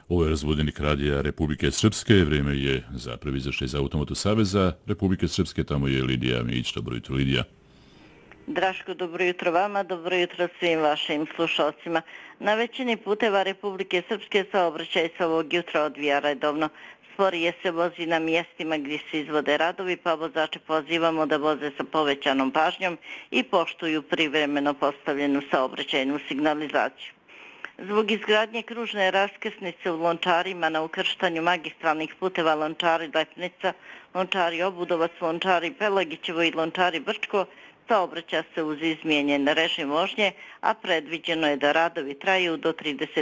Ovo je razvodnik radija Republike Srpske. Vrijeme je za prvi izašaj iz Automoto Saveza Republike Srpske. Tamo je Lidija Mić. Dobro jutro, Lidija. Draško, dobro jutro vama, dobro jutro svim vašim slušalcima. Na većini puteva Republike Srpske saobraćaj se ovog jutra odvija redovno. Sporije se vozi na mjestima gdje se izvode radovi, pa vozače pozivamo da voze sa povećanom pažnjom i poštuju privremeno postavljenu saobraćajnu signalizaciju. Zbog izgradnje kružne raskrsnice u Lončarima na ukrštanju magistralnih puteva Lončari-Lepnica, Lončari-Obudovac, Lončari-Pelagićevo i Lončari-Brčko, saobraća se uz izmijenjen režim vožnje, a predviđeno je da radovi traju do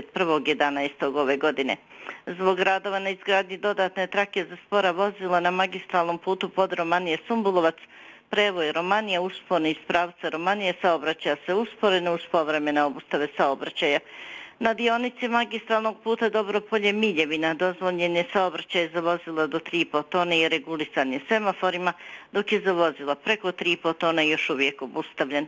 31.11. ove godine. Zbog radova na izgradnji dodatne trake za spora vozila na magistralnom putu pod Romanije-Sumbulovac, prevoj Romanija uspon iz pravca Romanije saobraća se usporeno uz povremene obustave saobraćaja. Na dionici magistralnog puta Dobropolje-Miljevina dozvoljen je saobraćaj za vozila do 3,5 tone i regulisan je semaforima, dok je za vozila preko 3,5 tone još uvijek obustavljen.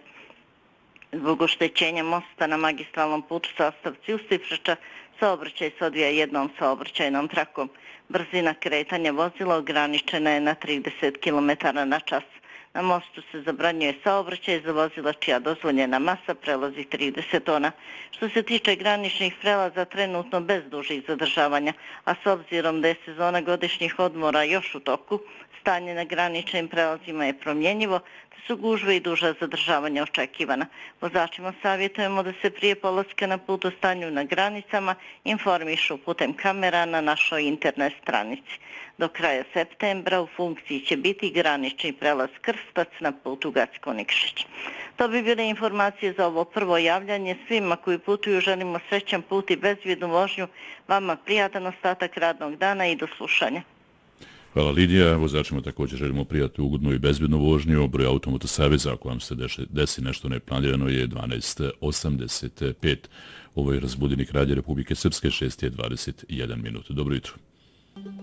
Zbog oštećenja mosta na magistralnom putu Sastavci-Ustipreča saobraćaj se odvija jednom saobraćajnom trakom. Brzina kretanja vozila ograničena je na 30 km na čas. Na mostu se zabranjuje saobraćaj za vozila čija dozvoljena masa prelazi 30 tona. Što se tiče graničnih prelaza, trenutno bez dužih zadržavanja, a s obzirom da je sezona godišnjih odmora još u toku, stanje na graničnim prelazima je promjenjivo, te su gužve i duža zadržavanja očekivana. Vozačima savjetujemo da se prije polaska na put o stanju na granicama informišu putem kamera na našoj internet stranici. Do kraja septembra u funkciji će biti granični prelaz Krstac na putu Gacko-Nikšić. To bi bile informacije za ovo prvo javljanje. Svima koji putuju želimo srećan put i bezbjednu vožnju. Vama prijatan ostatak radnog dana i do slušanja. Hvala, Lidija. Vozačima također želimo prijatnu, ugodnu i bezbjednu vožnju. Broj Automoto Saveza, ako vam se desi nešto neplanirano, je 1285. Ovo je razbudnik radija Republike Srpske, 6:21. Dobro jutro.